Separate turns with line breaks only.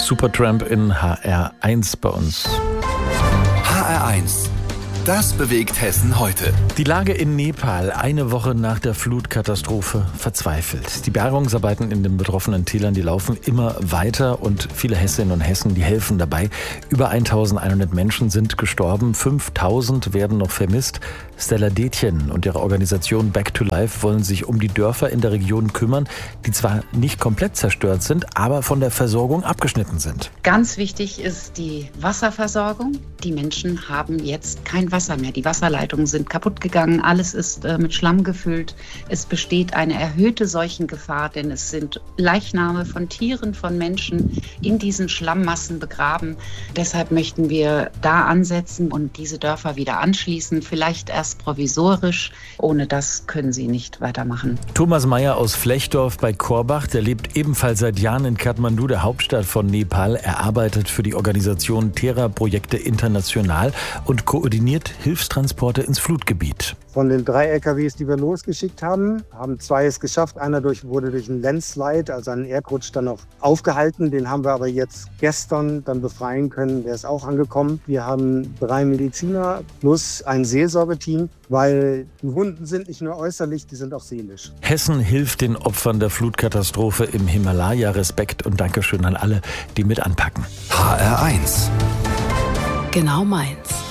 Supertramp in HR1 bei uns.
HR1, das bewegt Hessen heute.
Die Lage in Nepal, eine Woche nach der Flutkatastrophe, verzweifelt. Die Bergungsarbeiten in den betroffenen Tälern, die laufen immer weiter und viele Hessinnen und Hessen, die helfen dabei. Über 1100 Menschen sind gestorben, 5000 werden noch vermisst. Stella Detjen und ihre Organisation Back to Life wollen sich um die Dörfer in der Region kümmern, die zwar nicht komplett zerstört sind, aber von der Versorgung abgeschnitten sind.
Ganz wichtig ist die Wasserversorgung. Die Menschen haben jetzt kein Wasser mehr. Die Wasserleitungen sind kaputt gegangen. Alles ist mit Schlamm gefüllt. Es besteht eine erhöhte Seuchengefahr, denn es sind Leichname von Tieren, von Menschen in diesen Schlammmassen begraben. Deshalb möchten wir da ansetzen und diese Dörfer wieder anschließen. Vielleicht erst provisorisch. Ohne das können sie nicht weitermachen.
Thomas Meyer aus Flechdorf bei Korbach, der lebt ebenfalls seit Jahren in Kathmandu, der Hauptstadt von Nepal. Er arbeitet für die Organisation Terra-Projekte International und koordiniert Hilfstransporte ins Flutgebiet.
Von den 3 LKWs, die wir losgeschickt haben 2 es geschafft. Einer wurde durch einen Landslide, also einen Erdrutsch, dann noch aufgehalten. Den haben wir aber jetzt gestern dann befreien können. Der ist auch angekommen. Wir haben 3 Mediziner plus ein Seelsorgeteam, weil die Wunden sind nicht nur äußerlich, die sind auch seelisch.
Hessen hilft den Opfern der Flutkatastrophe im Himalaya. Respekt und Dankeschön an alle, die mit anpacken.
HR1.
Genau meins.